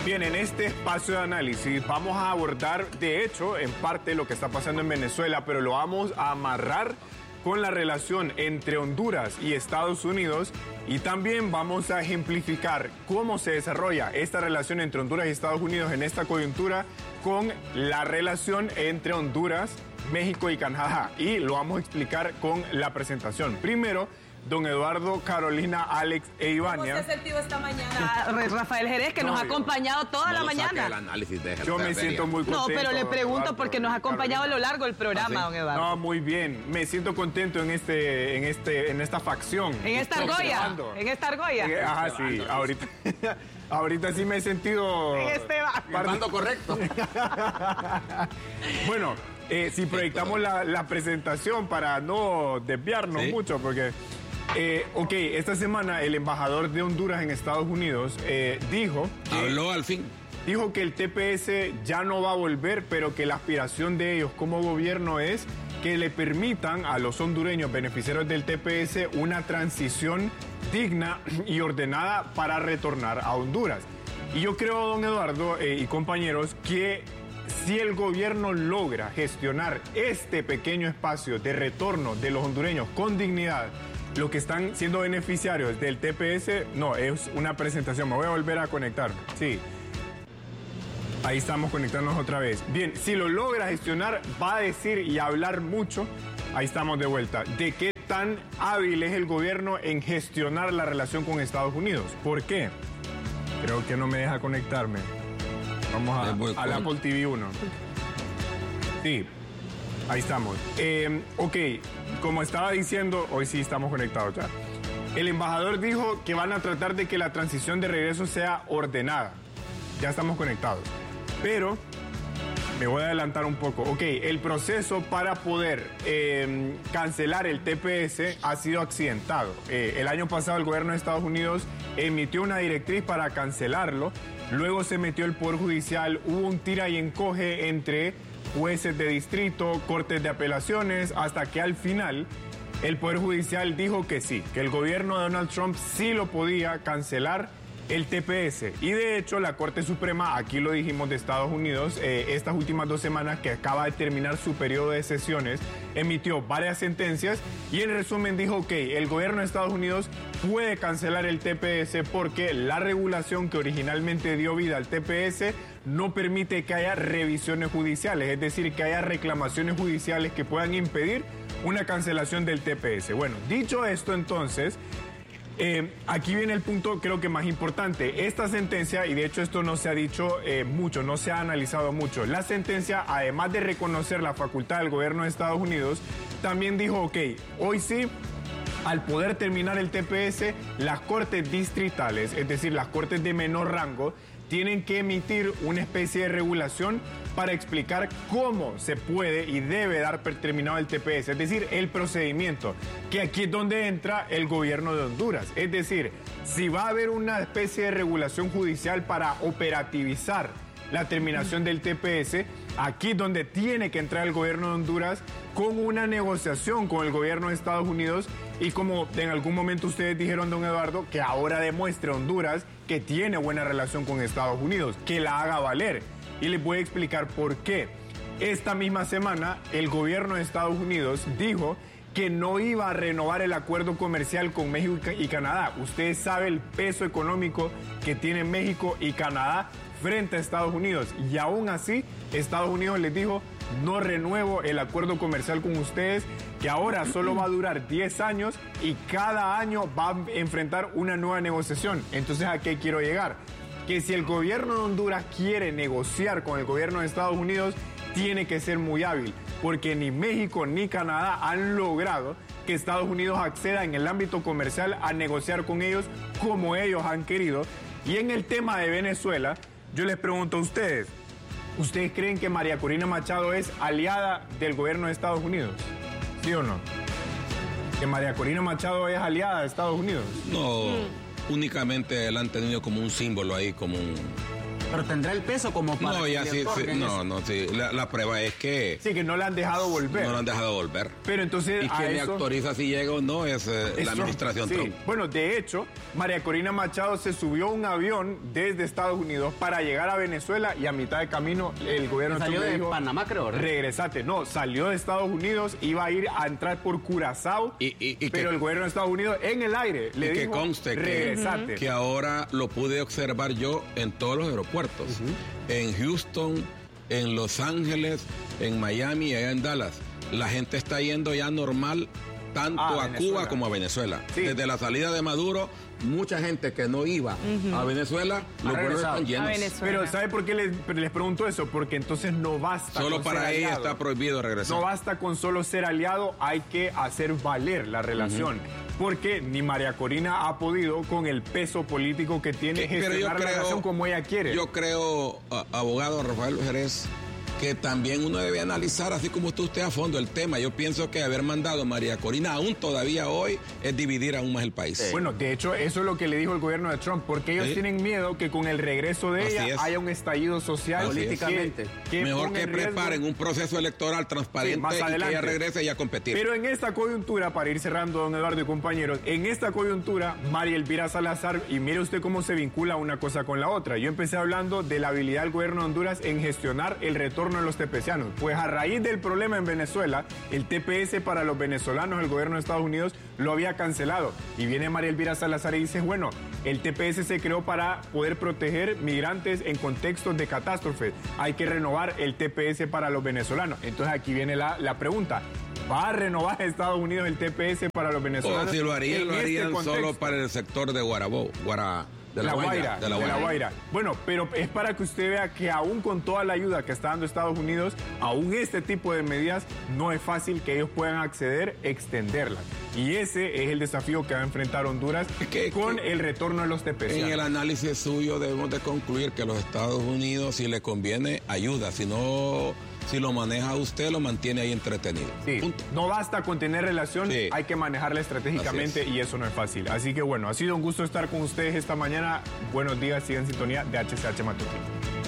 Bien, en este espacio de análisis vamos a abordar, de hecho, en parte lo que está pasando en Venezuela, pero lo vamos a amarrar con la relación entre Honduras y Estados Unidos y también vamos a ejemplificar cómo se desarrolla esta relación entre Honduras y Estados Unidos en esta coyuntura con la relación entre Honduras, México y Canadá. Y lo vamos a explicar con la presentación. Primero, don Eduardo, Carolina, Alex e Ivania. ¿Cómo se ha sentido esta mañana? Rafael Jerez, que nos ha acompañado toda la mañana. Yo me siento muy contento. No, pero le pregunto Eduardo, porque nos ha acompañado a lo largo del programa, don Eduardo. No, muy bien. Me siento contento en esta facción. En esta argolla. En esta argolla. Ajá, sí. Ahorita sí me he sentido... En este bando correcto. Bueno, si proyectamos la presentación para no desviarnos mucho, porque... ok, esta semana el embajador de Honduras en Estados Unidos dijo... Habló al fin. Dijo que el TPS ya no va a volver, pero que la aspiración de ellos como gobierno es que le permitan a los hondureños beneficiarios del TPS una transición digna y ordenada para retornar a Honduras. Y yo creo, don Eduardo y compañeros, que si el gobierno logra gestionar este pequeño espacio de retorno de los hondureños con dignidad, los que están siendo beneficiarios del TPS, no, es una presentación. Me voy a volver a conectar. Sí. Ahí estamos conectándonos otra vez. Bien, si lo logra gestionar, va a decir y hablar mucho, ahí estamos de vuelta, de qué tan hábil es el gobierno en gestionar la relación con Estados Unidos. ¿Por qué? Creo que no me deja conectarme. Vamos al Apple TV 1. Sí. Ahí estamos. Ok, como estaba diciendo, hoy sí estamos conectados ya. El embajador dijo que van a tratar de que la transición de regreso sea ordenada. Ya estamos conectados. Pero me voy a adelantar un poco. Ok, el proceso para poder cancelar el TPS ha sido accidentado. El año pasado el gobierno de Estados Unidos emitió una directriz para cancelarlo. Luego se metió el Poder Judicial. Hubo un tira y encoge entre jueces de distrito, cortes de apelaciones, hasta que al final el Poder Judicial dijo que sí, que el gobierno de Donald Trump sí lo podía cancelar el TPS. Y de hecho la Corte Suprema, aquí lo dijimos, de Estados Unidos, estas últimas 2 semanas que acaba de terminar su periodo de sesiones, emitió varias sentencias y en resumen dijo que el gobierno de Estados Unidos puede cancelar el TPS porque la regulación que originalmente dio vida al TPS no permite que haya revisiones judiciales, es decir, que haya reclamaciones judiciales que puedan impedir una cancelación del TPS. Bueno, dicho esto entonces, aquí viene el punto creo que más importante. Esta sentencia, y de hecho esto no se ha dicho mucho, no se ha analizado mucho, la sentencia, además de reconocer la facultad del gobierno de Estados Unidos, también dijo, ok, hoy sí, al poder terminar el TPS, las cortes distritales, es decir, las cortes de menor rango, tienen que emitir una especie de regulación para explicar cómo se puede y debe dar por terminado el TPS, es decir, el procedimiento, que aquí es donde entra el gobierno de Honduras. Es decir, si va a haber una especie de regulación judicial para operativizar la terminación del TPS, aquí es donde tiene que entrar el gobierno de Honduras con una negociación con el gobierno de Estados Unidos y como en algún momento ustedes dijeron, don Eduardo, que ahora demuestre Honduras que tiene buena relación con Estados Unidos, que la haga valer. Y les voy a explicar por qué. Esta misma semana, el gobierno de Estados Unidos dijo que no iba a renovar el acuerdo comercial con México y Canadá. Ustedes saben el peso económico que tienen México y Canadá frente a Estados Unidos. Y aún así, Estados Unidos les dijo, no renuevo el acuerdo comercial con ustedes, que ahora solo va a durar 10 años y cada año va a enfrentar una nueva negociación. Entonces, ¿a qué quiero llegar? Que si el gobierno de Honduras quiere negociar con el gobierno de Estados Unidos, tiene que ser muy hábil, porque ni México ni Canadá han logrado que Estados Unidos acceda en el ámbito comercial a negociar con ellos como ellos han querido. Y en el tema de Venezuela, yo les pregunto a ustedes, ¿ustedes creen que María Corina Machado es aliada del gobierno de Estados Unidos? ¿Sí o no? ¿Que María Corina Machado es aliada de Estados Unidos? No, únicamente la han tenido como un símbolo ahí, como Pero tendrá el peso como para... No, ya sí, sí. La prueba es que... Sí, que no le han dejado volver. No le han dejado volver. Pero entonces... Y quien le autoriza si llega o no es la administración Trump. Bueno, de hecho, María Corina Machado se subió a un avión desde Estados Unidos para llegar a Venezuela y a mitad de camino el gobierno salió de dijo, Panamá, creo, ¿verdad? Regresate. No, salió de Estados Unidos, iba a ir a entrar por Curazao, pero el gobierno de Estados Unidos en el aire le dijo, que conste regresate. Que ahora lo pude observar yo en todos los aeropuertos. En Houston, en Los Ángeles, en Miami y allá en Dallas. La gente está yendo ya normal tanto a Cuba como a Venezuela. Sí. Desde la salida de Maduro, mucha gente que no iba a Venezuela, los vuelos están llenos. Pero ¿sabe por qué les pregunto eso? Porque entonces no basta solo con para ella está prohibido regresar. No basta con solo ser aliado, hay que hacer valer la relación. Porque ni María Corina ha podido con el peso político que tiene gestionar la relación como ella quiere. Yo creo, abogado Rafael Jerez, que también uno debe analizar, así como usted a fondo el tema. Yo pienso que haber mandado a María Corina aún todavía hoy es dividir aún más el país. Bueno, de hecho, eso es lo que le dijo el gobierno de Trump, porque ellos tienen miedo que con el regreso de ella haya un estallido social políticamente. Mejor que preparen un proceso electoral transparente más y que ella regrese y a competir. Pero en esta coyuntura, para ir cerrando, don Eduardo y compañeros, en esta coyuntura, María Elvira Salazar, y mire usted cómo se vincula una cosa con la otra. Yo empecé hablando de la habilidad del gobierno de Honduras en gestionar el retorno de los tepecianos. Pues a raíz del problema en Venezuela, el TPS para los venezolanos, el gobierno de Estados Unidos lo había cancelado. Y viene María Elvira Salazar y dice, bueno, el TPS se creó para poder proteger migrantes en contextos de catástrofe. Hay que renovar el TPS para los venezolanos. Entonces aquí viene la pregunta. ¿Va a renovar Estados Unidos el TPS para los venezolanos? O si lo harían solo para el sector de De la Guaira. Bueno, pero es para que usted vea que aún con toda la ayuda que está dando Estados Unidos, aún este tipo de medidas no es fácil que ellos puedan acceder, extenderlas. Y ese es el desafío que va a enfrentar Honduras con el retorno de los TPS. En el análisis suyo debemos de concluir que a los Estados Unidos, si le conviene, ayuda. Si no, si lo maneja usted, lo mantiene ahí entretenido. Sí. No basta con tener relación, hay que manejarla estratégicamente y eso no es fácil. Así que bueno, ha sido un gusto estar con ustedes esta mañana. Buenos días, sigan en sintonía de HCH Matutino.